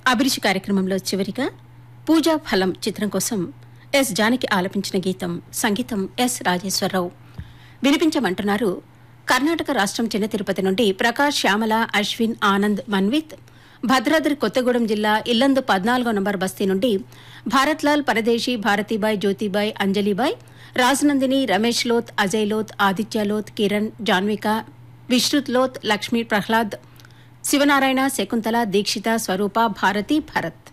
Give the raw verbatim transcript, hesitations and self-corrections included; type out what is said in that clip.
అభిరుచి కార్యక్రమంలో చివరిగా పూజా ఫలం చిత్రం కోసం ఎస్ జానకి ఆలపించిన గీతం, సంగీతం ఎస్ రాజేశ్వరరావు. వినిపించమంటున్నారు కర్ణాటక రాష్ట్రం చిన్న తిరుపతి నుండి ప్రకాష్, శ్యామల, అశ్విన్, ఆనంద్, మన్విత్. భద్రాద్రి కొత్తగూడెం జిల్లా ఇల్లందు పద్నాలుగో నంబర్ బస్తీ నుండి భారత్లాల్, పరదేశీ, భారతీబాయ్, జ్యోతిబాయ్, అంజలిబాయ్, రాజనందిని, రమేష్ లోత్, అజయ్ లోత్, ఆదిత్య లోత్, కిరణ్, జాన్విక, విశ్రుత్ లోత్, లక్ష్మీ, ప్రహ్లాద్, శివనారాయణ, శకుంతల, దీక్షిత, స్వరూప, భారతి, భరత్.